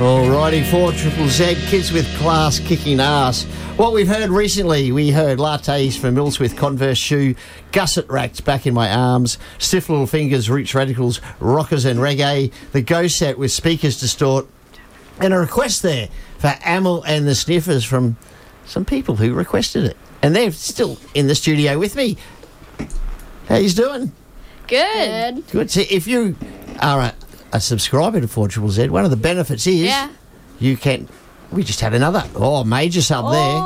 Alrighty, 4 Triple Z, kids with class kicking ass. What we've heard recently, we heard Lattes from Mills with Converse Shoe, Gusset Racks, Back in My Arms, Stiff Little Fingers, Roots Radicals, Rockers and Reggae, the Go Set with Speakers Distort, and a request there for Amel and the Sniffers from some people who requested it. And they're still in the studio with me. How you doing? Good. Good. See, if you are a subscriber to 4 Triple Z, one of the benefits is you can... We just had another major sub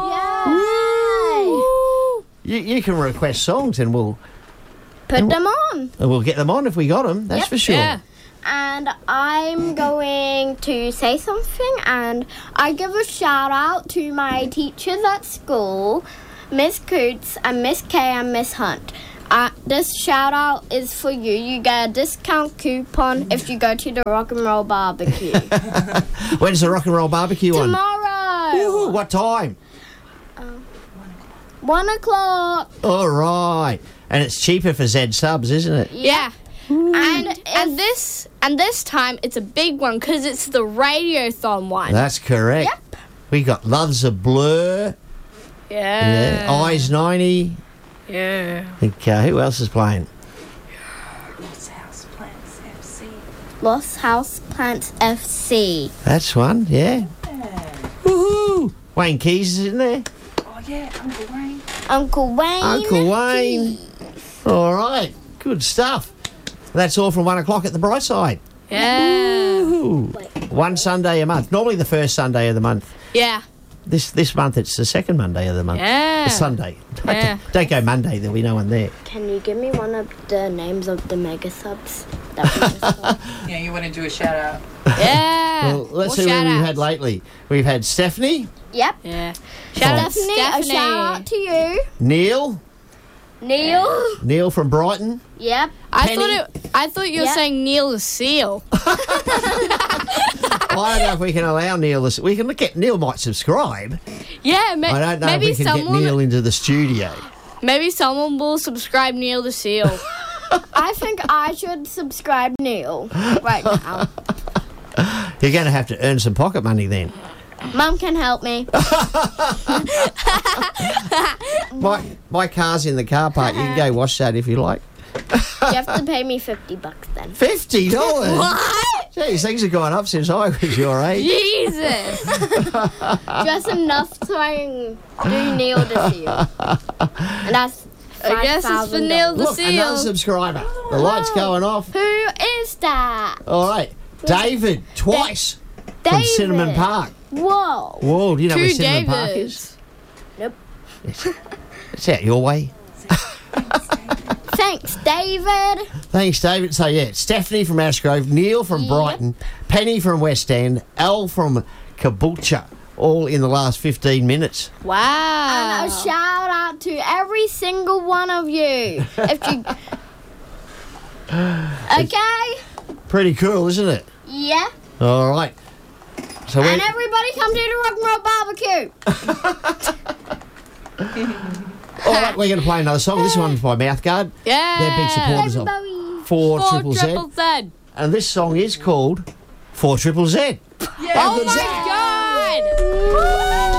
there. You can request songs and we'll... Put them on. And we'll get them on if we got them, that's for sure. Yeah. And I'm going to say something, and I give a shout out to my teachers at school, Miss Coots and Miss Kay and Miss Hunt. This shout out is for you. You get a discount coupon if you go to the Rock and Roll Barbecue. When's the Rock and Roll Barbecue on? Tomorrow. Ooh, what time? 1 o'clock. All right. And it's cheaper for Z subs, isn't it? Yeah. And this time it's a big one because it's the Radiothon one. That's correct. Yep. We got Love's a Blur. Yeah. Eyes 90. Yeah. I think, who else is playing? Lost House Plants FC. Lost House Plants FC. That's one, yeah. Woohoo! Wayne Keys is in there. Oh, yeah, Uncle Wayne. Uncle Wayne. Uncle Wayne. All right. Good stuff. That's all from 1 o'clock at the Brightside. Yeah. Woohoo. One Sunday a month. Normally the first Sunday of the month. Yeah. This month it's the second Monday of the month. Yeah. The Sunday. Yeah. Don't go Monday, there'll be no one there. Can you give me one of the names of the mega subs that we just saw? Yeah, you want to do a shout out? Yeah. Well, let's More see what we've shout-outs. had lately. We've had Stephanie, Yep. Yeah. Shout out Stephanie, a shout out to you. Neil Neil. from Brighton. Yep. I thought you were Yeah. saying Neil the Seal. I don't know if we can allow Neil to... We can look at... Neil might subscribe. Yeah. I don't know maybe if we can get Neil into the studio. Maybe someone will subscribe Neil the Seal. I think I should subscribe Neil right now. You're going to have to earn some pocket money then. Mum can help me. My car's in the car park. You can go wash that if you like. You have to pay me $50 then. $50? What? Geez, things have gone up since I was your age. Jesus. Just enough to do Neil the Seal. And that's I guess it's for Neil the Look, another Seal. subscriber. The light's going off. Who is that? All right. David, twice. From David. Cinnamon Park. Whoa. Whoa, do you know where Two Cinnamon Park Davids. is? Nope. It's out your way. Thanks, David. Thanks, David. So, yeah, Stephanie from Ashgrove, Neil from Brighton, Penny from West End, Al from Caboolture, all in the last 15 minutes. Wow. And a shout out to every single one of you. If you... Okay? Pretty cool, isn't it? Yeah. All right. So And everybody come to the Rock and Roll Barbecue. all right, we're going to play another song. This one's by Mouthguard. Yeah. They're big supporters of Everybody. 4 Triple Z. Triple Z. And this song is called 4 Triple Z. Oh my God.